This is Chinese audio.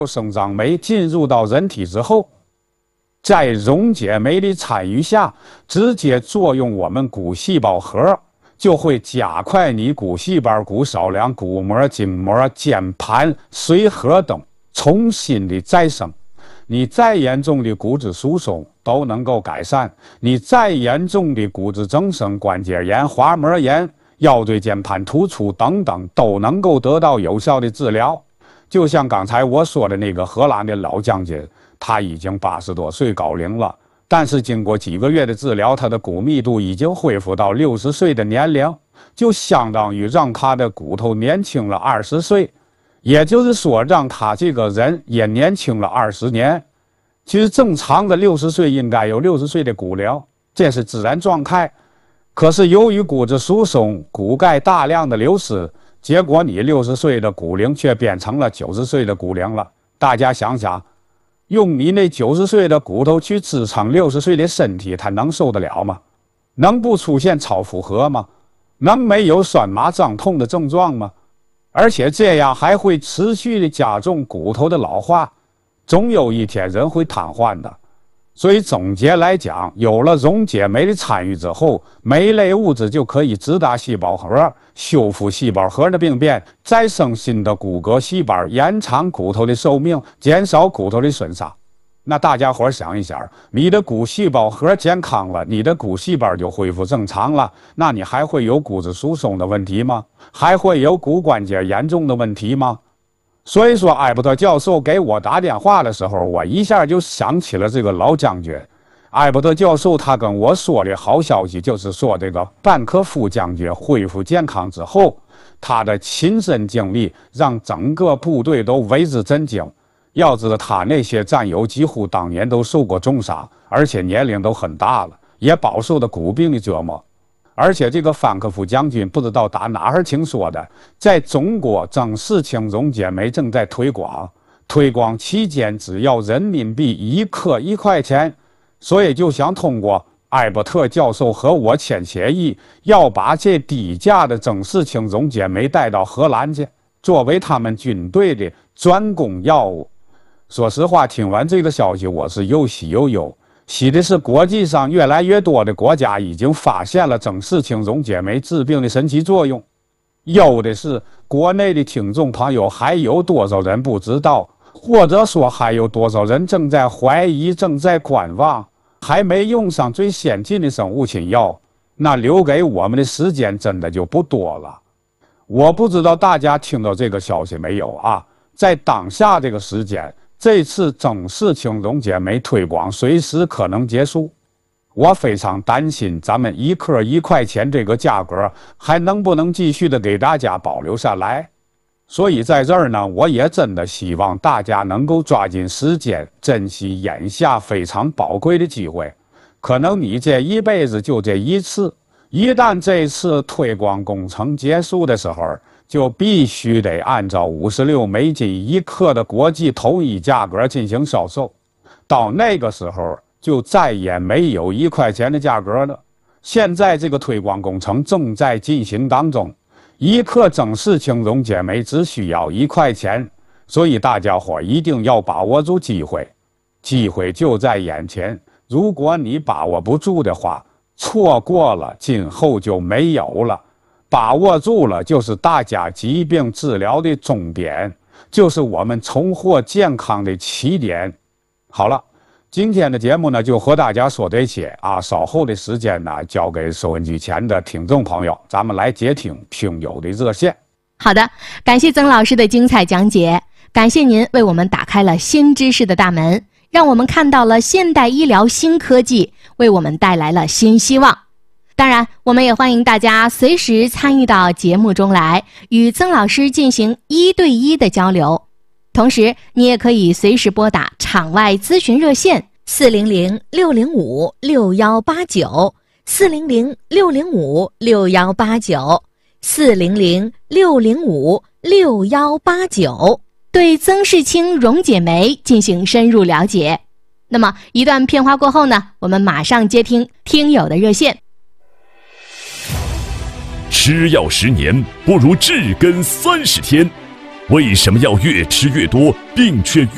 生长酶进入到人体之后，在溶解酶的参与下，直接作用我们骨细胞核，就会加快你骨细胞、骨少梁、骨膜、筋膜、间盘、髓核等重新的再生。你再严重的骨质疏松都能够改善，你再严重的骨质增生、关节炎、滑膜炎、腰椎间盘突出等等都能够得到有效的治疗。就像刚才我说的那个荷兰的老将军，他已经80多岁高龄了，但是经过几个月的治疗，他的骨密度已经恢复到60岁的年龄，就相当于让他的骨头年轻了20岁，也就是说让他这个人也年轻了20年。其实正常的60岁应该有60岁的骨龄，这是自然状态。可是由于骨质疏松、骨钙大量的流失，结果你60岁的骨龄却变成了90岁的骨龄了。大家想想，用你那90岁的骨头去支撑60岁的身体，它能受得了吗？能不出现超负荷吗？能没有酸麻胀痛的症状吗？而且这样还会持续的加重骨头的老化，总有一天人会瘫痪的。所以总结来讲，有了溶解酶的参与之后，酶类物质就可以直达细胞核，修复细胞核的病变，再生新的骨骼细胞，延长骨头的寿命，减少骨头的损伤。那大家伙想一想，你的骨细胞核健康了，你的骨细胞就恢复正常了，那你还会有骨质疏松的问题吗？还会有骨关节严重的问题吗？所以说，艾伯特教授给我打电话的时候，我一下就想起了这个老将军。艾伯特教授他跟我说的好消息，就是说这个班克夫将军恢复健康之后，他的亲身经历让整个部队都为之震惊。要知道，他那些战友几乎当年都受过重伤，而且年龄都很大了，也饱受的骨病的折磨。而且这个范克夫将军不知道打哪儿听说的，在中国正式性溶解酶正在推广期间只要人民币1克1块钱，所以就想通过艾伯特教授和我签协议，要把这低价的正式性溶解酶带到荷兰去，作为他们军队的专供药物。说实话，听完这个消息，我是又喜又忧。喜的是国际上越来越多的国家已经发现了正式性溶解酶治病的神奇作用，忧的是国内的听众朋友还有多少人不知道，或者说还有多少人正在怀疑、正在观望，还没用上最先进的生物亲药，那留给我们的时间真的就不多了。我不知道大家听到这个消息没有啊？在当下这个时间，这次正式性溶解酶推广随时可能结束，我非常担心咱们1克1块钱这个价格还能不能继续的给大家保留下来。所以在这儿呢，我也真的希望大家能够抓紧时间，珍惜眼下非常宝贵的机会。可能你这一辈子就这一次，一旦这次推广工程结束的时候，就必须得按照56美金1克的国际统一价格进行销售，到那个时候就再也没有1块钱的价格了。现在这个推广工程正在进行当中，1克正式性溶解酶只需要1块钱，所以大家伙一定要把握住机会，机会就在眼前。如果你把握不住的话，错过了今后就没有了。把握住了，就是大家疾病治疗的终点，就是我们重获健康的起点。好了，今天的节目呢，就和大家说这些啊。稍后的时间呢，交给收音机前的听众朋友，咱们来接听听友的热线。 好的，感谢曾老师的精彩讲解，感谢您为我们打开了新知识的大门，让我们看到了现代医疗新科技，为我们带来了新希望。当然，我们也欢迎大家随时参与到节目中来，与曾老师进行1对1的交流。同时，你也可以随时拨打场外咨询热线400-605-6189 400-605-6189 400-605-6189，对曾氏清溶解酶进行深入了解。那么一段片花过后呢，我们马上接听听友的热线。 吃药10年不如治根30天，为什么要越吃越多，病却